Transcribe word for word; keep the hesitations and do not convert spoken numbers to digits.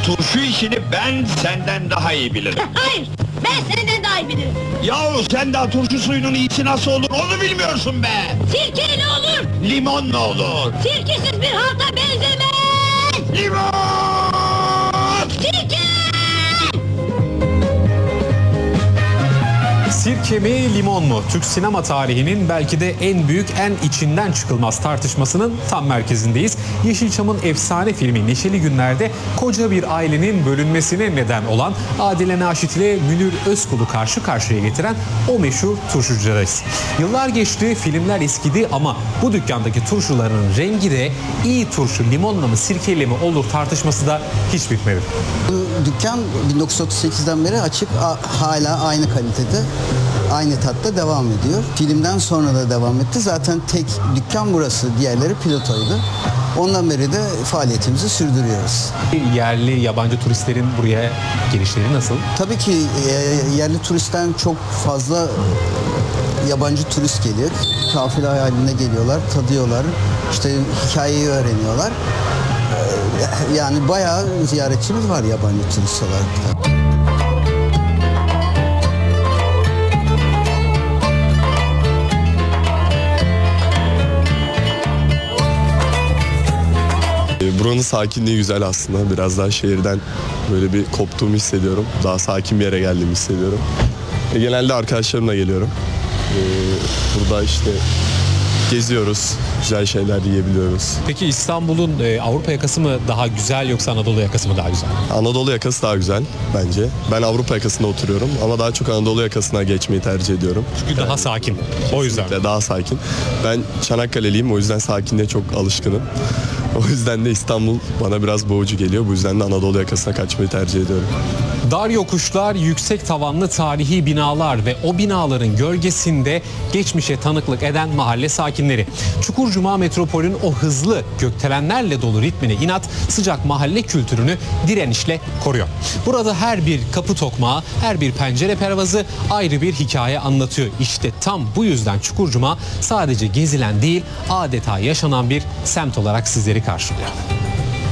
Turşu işini ben senden daha iyi bilirim. Hayır, ben senden daha iyi bilirim. Yahu sen daha turşu suyunun iyisi nasıl olur onu bilmiyorsun be! Sirkeyle olur, Limon ne olur? sirkesiz bir halta benzemez! Limon! Sirke! Sirke mi, limon mu? Türk sinema tarihinin belki de en büyük, en içinden çıkılmaz tartışmasının tam merkezindeyiz. Yeşilçam'ın efsane filmi Neşeli Günler'de koca bir ailenin bölünmesine neden olan Adile Naşit ile Münir Özkul'u karşı karşıya getiren o meşhur turşucudayız. Yıllar geçti, filmler eskidi ama bu dükkandaki turşuların rengi de iyi turşu limonla mı sirkeyle mi olur tartışması da hiç bitmedi. Bu dükkan bin dokuz yüz otuz sekizden beri açık, hala aynı kalitede, aynı tatta devam ediyor. Filmden sonra da devam etti. Zaten tek dükkan burası, diğerleri pilotoydu. Ondan beri de faaliyetimizi sürdürüyoruz. Yerli, yabancı turistlerin buraya gelişleri nasıl? Tabii ki e, yerli turistten çok fazla yabancı turist geliyor. Kafile halinde geliyorlar, tadıyorlar, işte hikayeyi öğreniyorlar. E, yani bayağı ziyaretçimiz var yabancı turist olarak. Buranın sakinliği güzel aslında. Biraz daha şehirden böyle bir koptuğumu hissediyorum. Daha sakin bir yere geldiğimi hissediyorum. E, genelde arkadaşlarımla geliyorum. E, burada işte geziyoruz, güzel şeyler yiyebiliyoruz. Peki İstanbul'un e, Avrupa yakası mı daha güzel yoksa Anadolu yakası mı daha güzel? Anadolu yakası daha güzel bence. Ben Avrupa yakasında oturuyorum ama daha çok Anadolu yakasına geçmeyi tercih ediyorum. Çünkü daha sakin. O yüzden. Daha sakin. Ben Çanakkale'liyim, o yüzden sakinliğe çok alışkınım. O yüzden de İstanbul bana biraz boğucu geliyor. Bu yüzden de Anadolu yakasına kaçmayı tercih ediyorum. Dar yokuşlar, yüksek tavanlı tarihi binalar ve o binaların gölgesinde geçmişe tanıklık eden mahalle sakinleri. Çukurcuma metropolün o hızlı gökdelenlerle dolu ritmine inat, sıcak mahalle kültürünü direnişle koruyor. Burada her bir kapı tokmağı, her bir pencere pervazı ayrı bir hikaye anlatıyor. İşte tam bu yüzden Çukurcuma sadece gezilen değil, adeta yaşanan bir semt olarak sizleri karşılıyor.